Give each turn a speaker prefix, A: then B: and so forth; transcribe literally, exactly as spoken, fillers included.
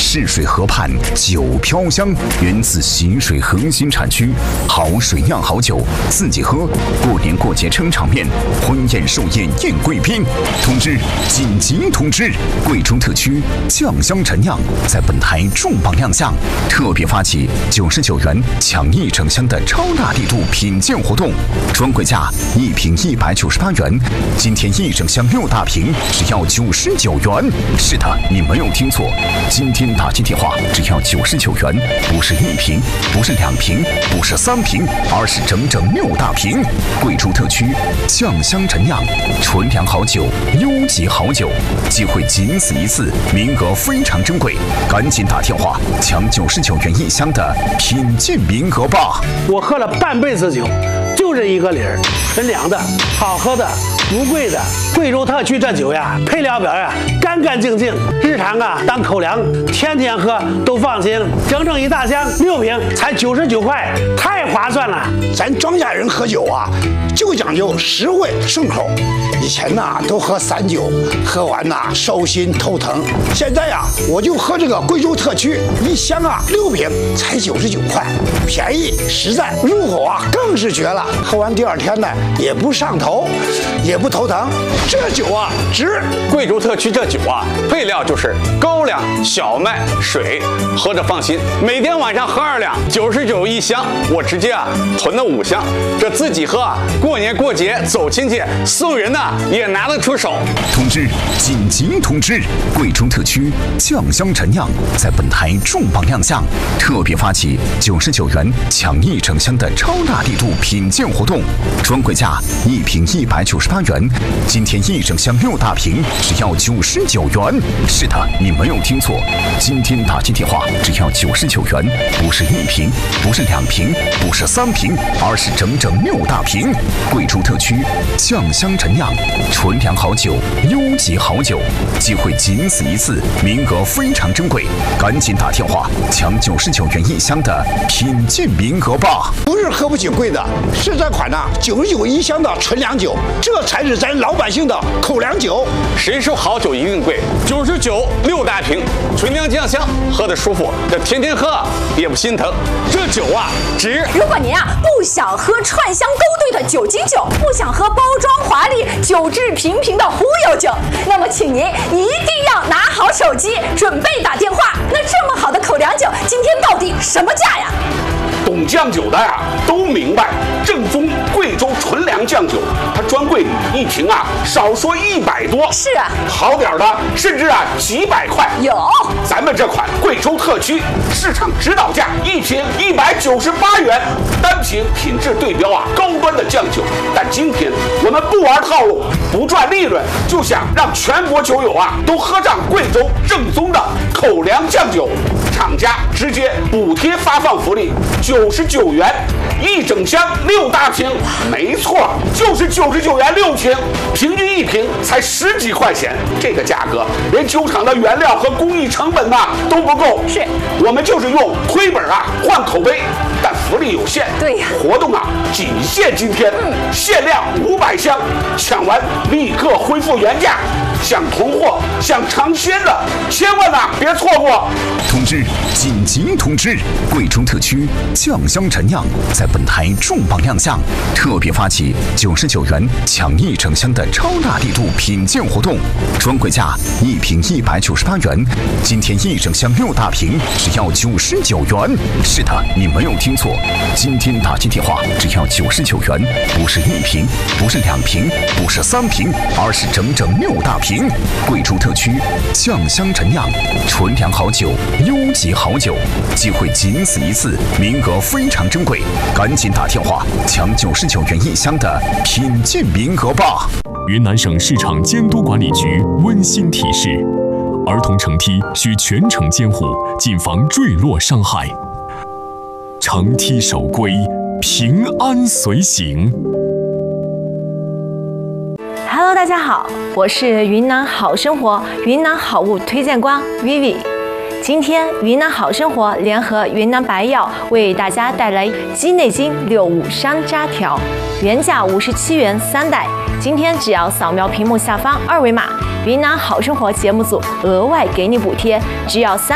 A: 泗水河畔酒飘香，源自习水核心产区，好水酿好酒，自己喝。过年过节撑场面，婚宴寿宴宴贵宾。通知！紧急通知！贵州特区酱香陈酿在本台重磅亮相，特别发起九十九元抢一整箱的超大力度品鉴活动，专柜价一瓶一百九十八元，今天一整箱六大瓶只要九十九元。是的，你没有听错，今天打进电话只要九十九元，不是一瓶，不是两瓶，不是三瓶，而是整整六大瓶。贵州特区酱香陈酿，纯粮好酒，优级好酒，机会仅此一次，名额非常珍贵，赶紧打电话抢九十九元一箱的品鉴名额吧！
B: 我喝了半辈子酒，就这一个理儿，纯粮的，好喝的，不贵的。贵州特区这酒呀，配料表呀干干净净，日常啊当口粮，天天喝都放心。整整一大箱六瓶才九十九块，太划算了。
C: 咱庄稼人喝酒啊，就讲究实惠顺口。以前呐都喝散酒，喝完呐烧心头疼。现在呀，我就喝这个贵州特区，一箱啊六瓶才九十九块，便宜实在，入口啊更是绝了。喝完第二天呢也不上头，也不头疼。这酒啊值。
D: 贵州特区这酒啊，配料就是高粱、小麦、水，喝着放心。每天晚上喝二两，九十九一箱，我直接啊囤了五箱，这自己喝啊，过年过节走亲戚送人呐、啊、也拿得出手。
A: 通知！紧急通知！贵州特区酱香陈酿在本台重磅亮相，特别发起九十九元抢一整箱的超大力度品鉴活动，专柜价一瓶一百九十八元，今天一整箱六大瓶只要九十九元。是的，你没有听错，今天打进电话只要九十九元，不是一瓶，不是两瓶，不是三瓶，而是整整六大瓶。贵州特区酱香陈酿，纯粮好酒，优级好酒，机会仅此一次，名额非常珍贵，赶紧打电话抢九十九元一箱的品鉴名额吧！
C: 不是喝不起贵的，是这款呐九十九一箱的纯粮酒，这才是咱老百姓的口粮酒。
D: 谁说好酒一定贵？九十九六大瓶，纯粮酱香，喝得舒服，这天天喝也不心疼。这酒啊值。
E: 如果您啊不想喝串香勾兑的酒精酒，不想喝包装华丽、酒质平平的忽悠酒，那么请您一定要拿好手机，准备打电话。那这么好的口粮酒，今天到底什么价呀？
F: 懂酱酒的呀都明白，正宗贵州纯粮酱酒，它专柜里一瓶啊少说一百多，
E: 是啊，
F: 好点的甚至啊几百块
E: 有。
F: 咱们这款贵州特区市场指导价一瓶一百九十八元，单瓶品质对标啊高端的酱酒。但今天我们不玩套路，不赚利润，就想让全国酒友啊都喝上贵州正宗的口粮酱酒。厂家直接补贴发放福利，九十九元一整箱六大瓶，没错，就是九十九元六瓶，平均一瓶才十几块钱。这个价格连酒厂的原料和工艺成本呐、啊、都不够。
E: 是，
F: 我们就是用亏本啊换口碑，但福利有限。
E: 对呀，
F: 活动啊仅限今天，嗯、限量五百箱，抢完立刻恢复原价。想囤货、想尝鲜的，千万呐、啊、别错过！
A: 通知！紧急通知！贵州特区酱香陈酿在本台重磅亮相，特别发起九十九元抢一整箱的超大力度品鉴活动，专柜价一瓶一百九十八元，今天一整箱六大瓶只要九十九元。是的，你没有听错，今天打进电话只要九十九元，不是一瓶，不是两瓶，不是三瓶，而是整整六大瓶。贵州特区酱香陈酿，纯粮好酒，优级好酒，机会仅此一次，名额非常珍贵，赶紧打电话抢九十九元一箱的品鉴名额吧！
G: 云南省市场监督管理局温馨提示：儿童乘梯需全程监护，谨防坠落伤害。乘梯守规，平安随行。
E: Hello， 大家好，我是云南好生活云南好物推荐官 Vivi。今天云南好生活联合云南白药为大家带来鸡内金六五山楂条，原价五十七元三袋，今天只要扫描屏幕下方二维码，云南好生活节目组额外给你补贴，只要三。